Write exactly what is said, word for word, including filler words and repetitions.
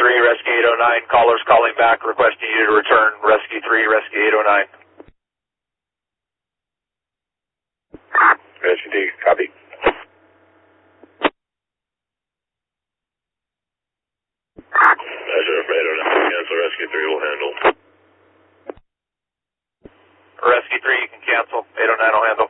three, Rescue eight oh nine. Callers calling back requesting you to return Rescue three, Rescue eight oh nine. Rescue three, copy. Measure for eight oh nine, cancel, Rescue three will handle. Rescue three, you can cancel, eight oh nine will handle.